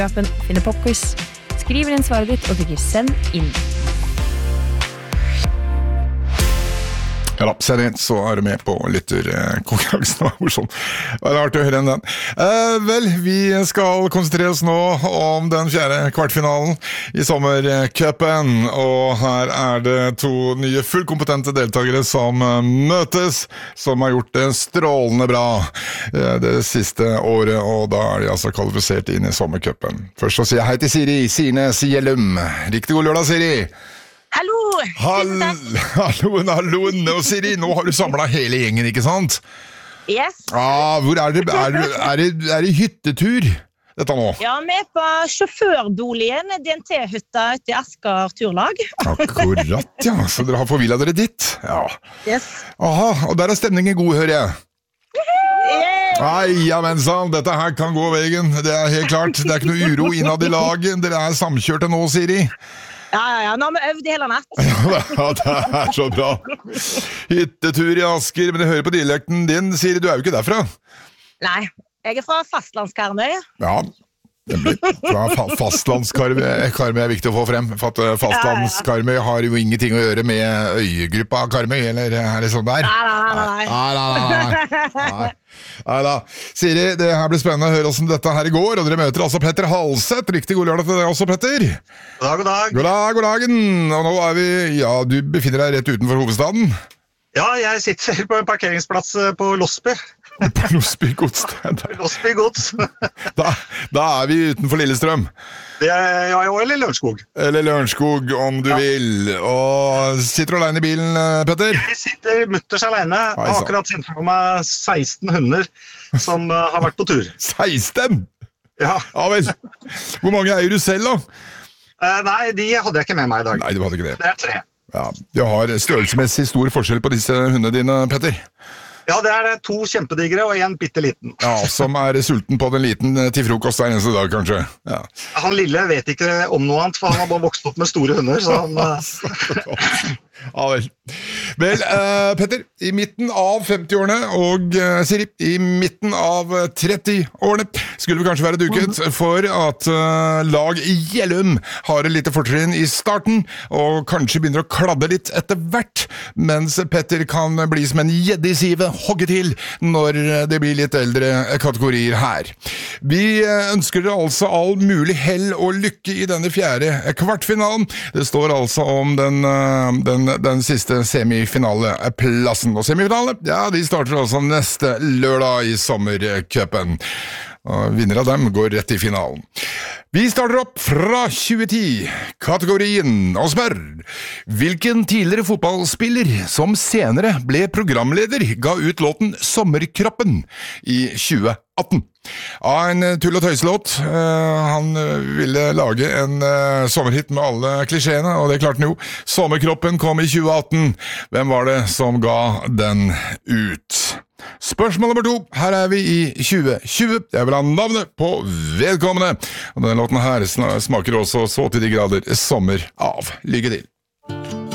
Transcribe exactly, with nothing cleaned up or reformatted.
appen, finner popquiz, skriver inn svaret ditt og trykker send inn. Ja da, send inn, så er du med på lytterkonkurransen. Det er rart å høre den. Eh, vel, vi skal konsentrere oss nå om den fjerde kvartfinalen i sommercupen, og her er det to nye fullkompetente deltakere som møtes, som har gjort det strålende bra det siste året, og da er de altså kvalifisert inn i sommercupen. Først så sier jeg hei til Siri Sirnes Gjellum. Riktig god lørdag, Siri! Hallo! Hall halloen, halloen, og Siri, nå har du samlet hele gjengen, ikke sant? Yes. Ah, hvor er det? Er det, er det, er det hyttetur, dette nå? Ja, vi er på sjåførboligen, D N T-hytta ute i Asker turlag. Akkurat, ja, så dere har forvillet dere dit. Ja. Yes. Aha, og der er stemningen god, hører jeg. Nei, ja, men sant, dette her kan gå veien, det er helt klart. Det er ikke noe uro innad i laget, dere er samkjørte nå, Siri. Ja, ja, ja, nå har vi øvd i hele natt. Ja, det er så bra. Hyttetur i Asker, men jeg hører på dialekten din, Siri, du er jo ikke derfra. Nei, jeg er fra fastlandskarmøy. Ja, fra fastlandskarmøy Karmøy er viktig å få frem, for at fastlandskarmøy har jo ingenting å gjøre med øyegruppa Karmøy, eller er det sånn der? Nei, nei, nei. Nei, nei, nei, nei. Nei da. Siri, det her blir spennende å høre hvordan dette her går, og dere møter altså Petter Halseth. Riktig god lørdag til deg også, Petter. God dag, god dag. God dag, god dagen. Og nå er vi, ja, du befinner deg rett utenfor hovedstaden. Ja, jeg sitter på en parkeringsplass på Losby. På Losby godssted. Losby gods. Da, da er vi utenfor Lillestrøm. Det er, ja, eller Lørenskog. Eller Lørenskog, om du ja. vil. Og sitter du alene i bilen, Petter? Jeg sitter mutters alene. Jeg har akkurat sendt for meg seksten hunder som uh, har vært på tur. seksten? Ja. Ja vel. Hvor mange eier du selv, da? Uh, nei, de hadde jeg ikke med meg i dag. Nei, du hadde ikke det. Det er tre. Ja, du har størrelsesmessig stor forskjell på disse hundene dine, Petter. Ja, det er to kjempedigre og en bitteliten. Ja, som er sulten på den liten til frokost hver eneste dag, kanskje. Ja. Han lille vet ikke om noe annet, for han har bare vokst opp med store hunder, så han... Ja vel. Vel, uh, Petter, i midten av femti-årene og uh, Siri, i midten av tretti-årene skulle vi kanskje være duket for at uh, lag Gjellum har et lite fortrinn i starten, og kanskje begynner å kladde litt etter hvert, mens Petter kan bli som en gjedde i sivet, hogge til når det blir litt eldre kategorier her. Vi uh, ønsker dere altså all mulig hell og lykke i denne fjerde kvartfinalen. Det står altså om den, uh, den den siste semifinaleplassen. Og semifinale, ja, de starter altså neste lørdag i sommercupen. Og vinner av dem går rett i finalen. Vi starter opp fra tjue ti, kategorien, og spør hvilken tidligere fotballspiller som senere ble programleder ga ut låten Sommerkroppen i tjue atten. Av en tull- og tøyselåt. Uh, han ville lage en uh, sommerhit med alle klisjeene, og det klarte han jo. Sommerkroppen kom i tjue atten. Hvem var det som ga den ut? Spørsmål nummer to. Her er vi i tjue tjue. Jeg vil ha navnet på vedkommende. Og denne låten her smaker også så til de grader sommer av. Lykke til.